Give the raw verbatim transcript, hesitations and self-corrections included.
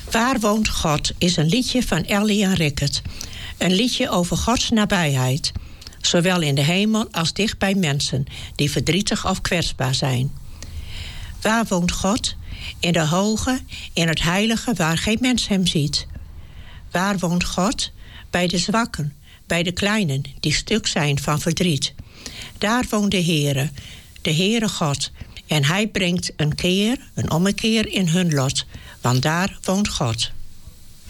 Waar woont God is een liedje van Ellie en Rickert. Een liedje over Gods nabijheid. Zowel in de hemel als dicht bij mensen die verdrietig of kwetsbaar zijn. Waar woont God? In de hoge, in het heilige waar geen mens hem ziet. Waar woont God? Bij de zwakken, bij de kleinen die stuk zijn van verdriet. Daar woont de Heere, de Heere God. En hij brengt een keer, een ommekeer in hun lot. Want daar woont God.